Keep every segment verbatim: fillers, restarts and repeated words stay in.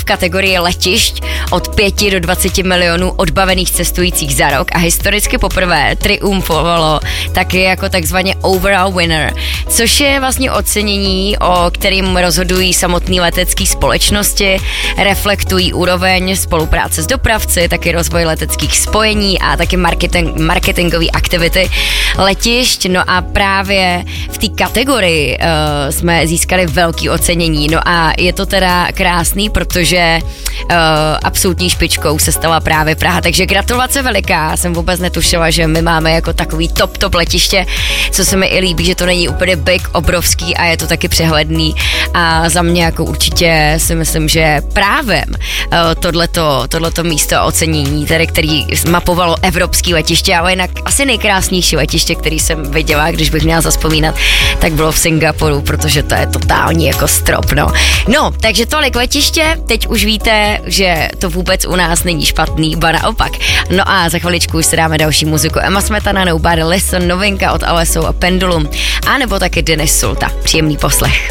kategorii letišť od pěti do dvaceti milionů odbavených cestujících za rok a historicky poprvé triumfovalo taky jako takzvaně overall winner, což je vlastně ocenění, o kterým rozhodují samotné letecké společnosti, reflektují úroveň spolupráce s dopravci, taky rozvoj leteckých spojení a taky marketing, marketingové aktivity letišť. No a právě v té kategorii uh, jsme získali velký ocenění. No a je to teda krásný, protože uh, absolutní špičkou se stala právě Praha. Takže gratulace veliká. Jsem vůbec netušila, že my máme jako takový top top letiště, co se mi i líbí, že to není úplně big, obrovský a je to taky přehledný. A za mě jako určitě si myslím, že právě uh, tohleto, tohleto místo ocenění, tedy který mapovalo evropský letiště, ale jinak asi nejkrásnější letiště, který jsem viděla, když bych měla zaspomínat, tak bylo v Singapuru, protože to je totální jako strop, no. No, takže tolik letiště, teď už víte, že to vůbec u nás není špatný, ba naopak. No a za chviličku už si dáme další muziku. Emma Smetana, Nobody Listen, novinka od Alessou a Pendulum, a nebo taky Dennis Sulta. Příjemný poslech.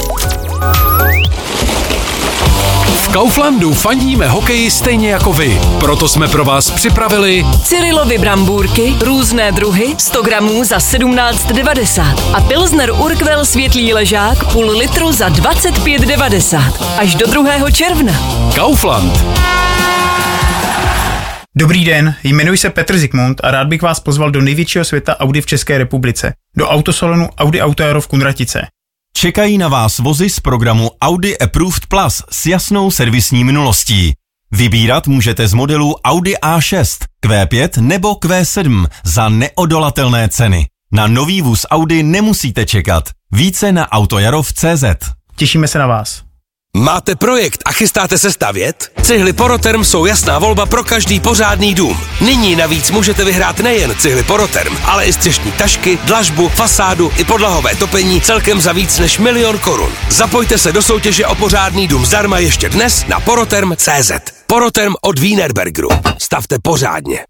V Kauflandu fandíme hokeji stejně jako vy. Proto jsme pro vás připravili Cyrilovy brambůrky, různé druhy, sto gramů za sedmnáct devadesát a Pilsner Urquell světlý ležák půl litru za dvacet pět devadesát. Až do druhého června. Kaufland. Dobrý den, jmenuji se Petr Zikmund a rád bych vás pozval do největšího světa Audi v České republice, do autosalonu Audi Auto Aero v Kunratice. Čekají na vás vozy z programu Audi Approved Plus s jasnou servisní minulostí. Vybírat můžete z modelů Audi A šest, Q pět nebo Q sedm za neodolatelné ceny. Na nový vůz Audi nemusíte čekat. Více na autojarov tečka cé zet. Těšíme se na vás. Máte projekt a chystáte se stavět? Cihly Poroterm jsou jasná volba pro každý pořádný dům. Nyní navíc můžete vyhrát nejen cihly Poroterm, ale i střešní tašky, dlažbu, fasádu i podlahové topení celkem za víc než milion korun. Zapojte se do soutěže o pořádný dům zdarma ještě dnes na poroterm tečka cé zet. Poroterm od Wienerberg Group. Stavte pořádně.